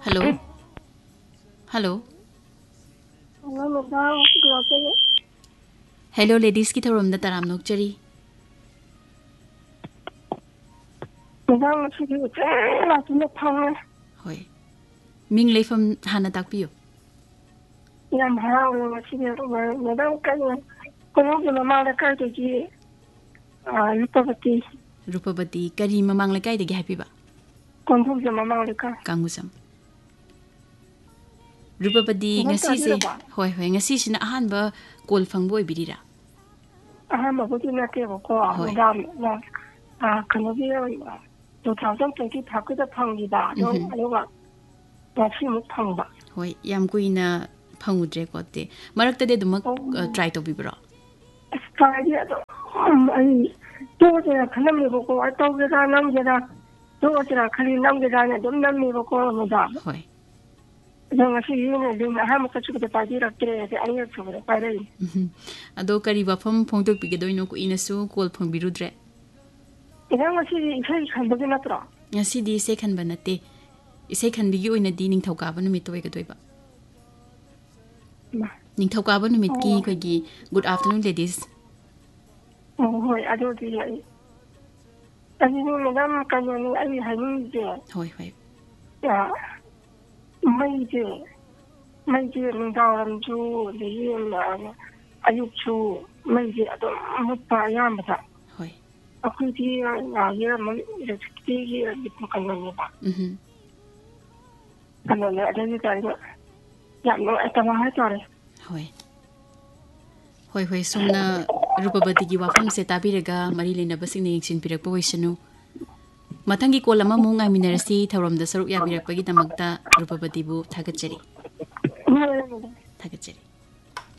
Hello. Hello. Hello ladies ki thorom da taram nok chari. Hoi. Ming leifam hana takpiyo. Yam harawe masih madam kan kono jama mala kai to ji Rupavati. Rupavati kari mamang lekai de happy ba. Kono jama mala kai. Kangusam. Rupavati ngasi se hoi hoi ngasi sina ahan ba kol phangbo ibirira. Ahan ba buti na ke ko madam na kono bi 2020 phakda phanggi ba no aloga tachi mu phangba. Hoi yam kuina phangudre ko te marakta de dumak try to bibra. Try dia to ai to je khanam ni ko to ge da nam ge da to je khali nam ge da ne dum nam ni ko madam. Hoi. Ngasi yune dum ha ma ka chu de pa di ra kre de ai chu de pa re. Ado kari wafam phongtok pi ge doino ko inasu kol phongbirudre. Ina ngasi isai khanbagi natra. Ngasi di se khanba nate. Isai khanbigi oina di ning thauka ba numit to ga doiba. Ning thauka ba numit ki ko gi good afternoon ladies. Hoi ado di ai. Ani ni madam kan ni ai hanin je. Hoi hoi. Ya. Mai je ning da ram chu de yin na ayuk chu mai je ado mu pa ya ma ta. Hoi. Aku dia na ya ma de ti ya di kan ni ba. Kan ni ada ni ta ya no ta ma ha ta re. Hoi. Hoi hoi sumna Rupavati gi wafam se tabiraga mari lena basing ne yingsin pirak poisanu. Mathangi kolama mu ngai minarasi thorom da saruk ya birak pagi tamakta Rupavati bu thagachari. Thagachari.